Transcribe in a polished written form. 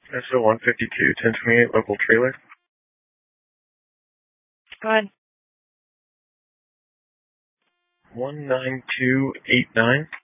SO 152, 1028, local trailer. Go ahead. 19289.